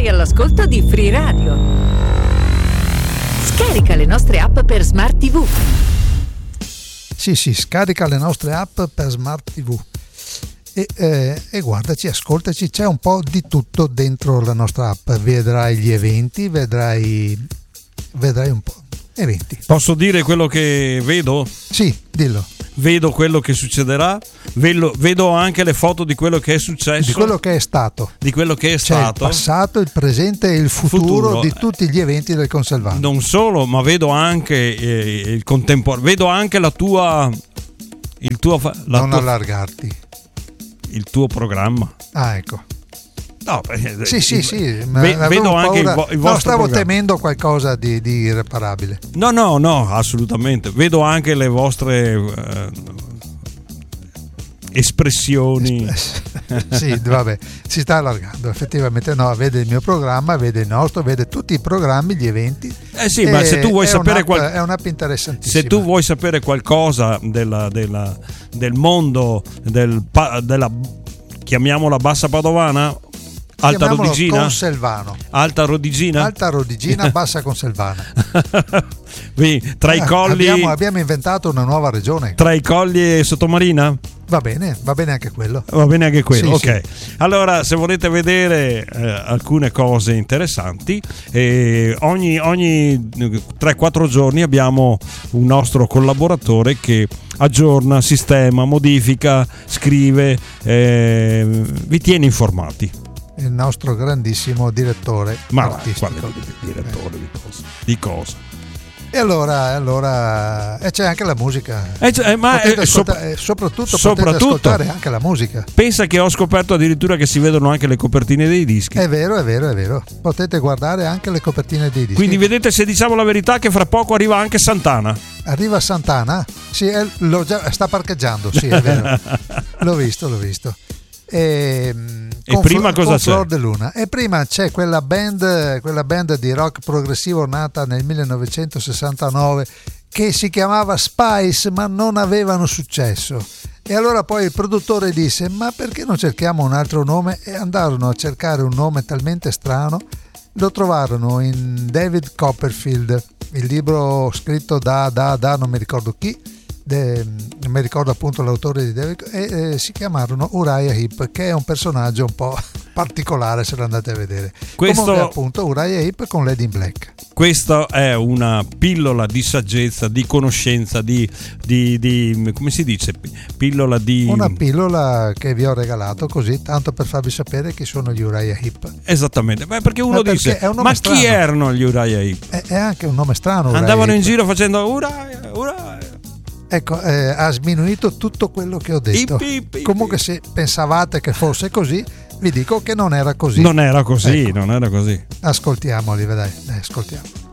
Sei all'ascolto di Free Radio. Scarica le nostre app per Smart TV. Sì, scarica le nostre app per Smart TV e guardaci, ascoltaci, c'è un po' di tutto dentro la nostra app. Vedrai gli eventi, vedrai un po' eventi. Posso dire quello che vedo? Sì, dillo. Vedo quello che succederà, vedo anche le foto di quello che è successo, di quello che è stato, stato, il passato, il presente e il futuro di tutti gli eventi del Conselvano. Non solo, ma vedo anche il contemporaneo, vedo anche allargarti. Il tuo programma. Ah, ecco. No, sì, vedo anche il vostro stavo programma. Temendo qualcosa di irreparabile. No, assolutamente. Vedo anche le vostre espressioni. Sì, vabbè, si sta allargando effettivamente. No, vede il mio programma, vede il nostro, vede tutti i programmi, gli eventi. Sì, ma se tu vuoi sapere è un'app interessantissima. Se tu vuoi sapere qualcosa del mondo della, chiamiamola bassa padovana, Alta Rodigina, Conselvano. Alta Rodigina, bassa Conselvana. Tra i colli abbiamo inventato una nuova regione. Tra i colli e Sottomarina? Va bene anche quello. Va bene anche quello, sì, ok. Sì. Allora, se volete vedere alcune cose interessanti, ogni 3-4 giorni abbiamo un nostro collaboratore che aggiorna, sistema, modifica, scrive, vi tiene informati. Il nostro grandissimo direttore artistico. Quale direttore di cosa? E allora c'è anche la musica. Soprattutto potete ascoltare anche la musica. Pensa che ho scoperto addirittura che si vedono anche le copertine dei dischi. È vero. Potete guardare anche le copertine dei dischi. Quindi vedete, se diciamo la verità, che fra poco arriva anche Santana. Arriva Santana? Sì, sta parcheggiando, sì, è vero. L'ho visto. E prima cosa c'è? Flor de Luna. E prima c'è quella band di rock progressivo nata nel 1969 che si chiamava Spice, ma non avevano successo. E allora poi il produttore disse: ma perché non cerchiamo un altro nome? E andarono a cercare un nome talmente strano, lo trovarono in David Copperfield, il libro scritto da non mi ricordo chi, mi ricordo appunto l'autore di David, e si chiamarono Uriah Heep, che è un personaggio un po' particolare se lo andate a vedere. Comunque appunto Uriah Heep con Lady in Black. Questa è una pillola di saggezza, di conoscenza, di come si dice? Una pillola che vi ho regalato così, tanto per farvi sapere chi sono gli Uriah Heep. Esattamente, perché uno dice: ma strano. Chi erano gli Uriah Heep? È anche un nome strano. Andavano in giro facendo Uriah. Ecco, ha sminuito tutto quello che ho detto. Comunque, se pensavate che fosse così, vi dico che non era così. Non era così. Ascoltiamoli, dai, ascoltiamo.